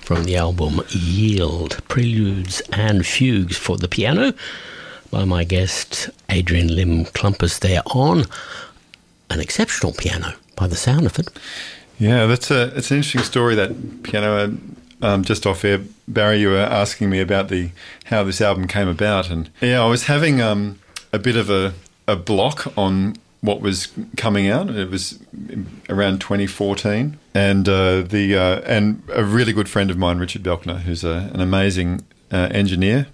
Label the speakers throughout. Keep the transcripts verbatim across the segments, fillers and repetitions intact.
Speaker 1: from the album Yield, Preludes and Fugues for the piano by my guest Adrian Lim Klumpus there on an exceptional piano by the sound of it.
Speaker 2: Yeah, that's a it's an interesting story, that piano. Um, just off air, Barry, you were asking me about the how this album came about, and yeah, I was having um, a bit of a, a block on what was coming out. It was around twenty fourteen, and uh, the uh, and a really good friend of mine, Richard Belkner, who's a, an amazing uh, engineer.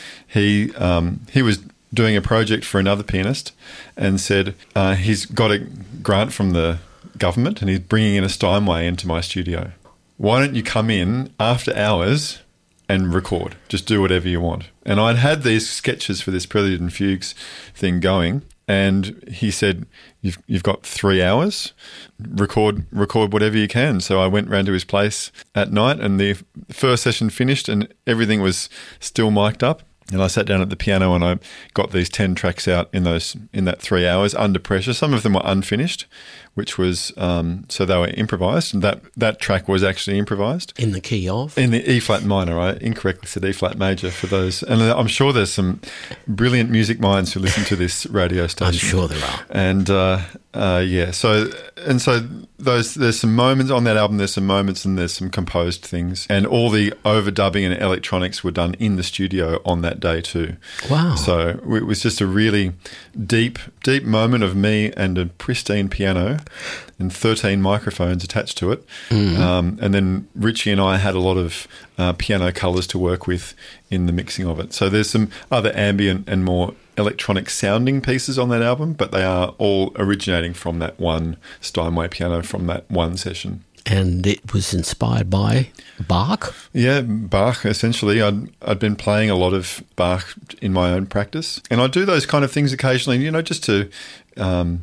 Speaker 2: He um, he was doing a project for another pianist, and said uh, he's got a grant from the government, and he's bringing in a Steinway into my studio. Why don't you come in after hours and record? Just do whatever you want. And I'd had these sketches for this Prelude and Fugues thing going, and he said, you've you've got three hours, record record whatever you can. So I went round to his place at night, and the first session finished and everything was still mic'd up. And I sat down at the piano and I got these ten tracks out in those in that three hours under pressure. Some of them were unfinished, which was um, so they were improvised. And that that track was actually improvised
Speaker 1: in the key of
Speaker 2: in the E flat minor. I incorrectly said E flat major for those. And I'm sure there's some brilliant music minds who listen to this radio station.
Speaker 1: I'm sure there are.
Speaker 2: And uh, uh, yeah, so and so those there's some moments on that album. There's some moments and there's some composed things, and all the overdubbing and electronics were done in the studio on that day too.
Speaker 1: Wow!
Speaker 2: So it was just a really deep, deep moment of me and a pristine piano and thirteen microphones attached to it. Mm. Um, and then Richie and I had a lot of uh, piano colours to work with in the mixing of it. So there's some other ambient and more electronic sounding pieces on that album, but they are all originating from that one Steinway piano from that one session.
Speaker 1: And it was inspired by Bach?
Speaker 2: Yeah, Bach, essentially. I'd, I'd been playing a lot of Bach in my own practice. And I do those kind of things occasionally, you know, just to um,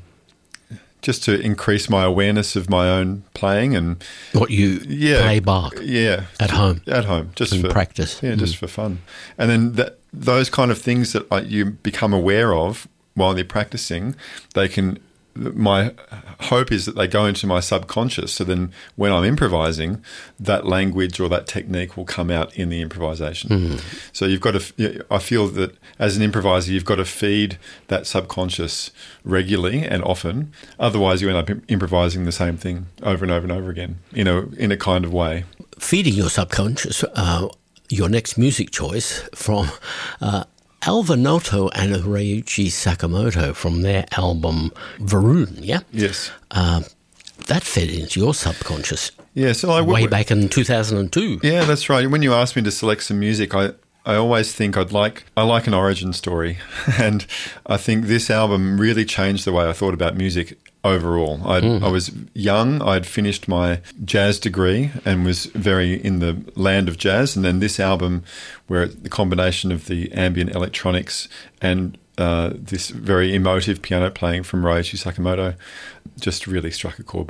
Speaker 2: just to increase my awareness of my own playing. And
Speaker 1: what you
Speaker 2: yeah,
Speaker 1: play Bach
Speaker 2: yeah,
Speaker 1: at home?
Speaker 2: At home, just
Speaker 1: in
Speaker 2: for
Speaker 1: practice.
Speaker 2: Yeah, just mm. for fun. And then that, those kind of things that like, you become aware of while you're practicing, they can... My hope is that they go into my subconscious, so then when I'm improvising, that language or that technique will come out in the improvisation. Mm. So you've got to, I feel that as an improviser, you've got to feed that subconscious regularly and often. Otherwise, you end up improvising the same thing over and over and over again, you know, in a kind of way.
Speaker 1: Feeding your subconscious, uh, your next music choice from... Uh, Alva Noto and Ryuichi Sakamoto from their album Varun, yeah?
Speaker 2: Yes.
Speaker 1: Uh, that fed into your subconscious
Speaker 2: yeah, so I,
Speaker 1: way back in two thousand two.
Speaker 2: Yeah, that's right. When you asked me to select some music, I, I always think I'd like I like an origin story. And I think this album really changed the way I thought about music overall. Mm. I was young, I'd finished my jazz degree and was very in the land of jazz, and then this album, where the combination of the ambient electronics and uh, this very emotive piano playing from Ryuichi Sakamoto just really struck a chord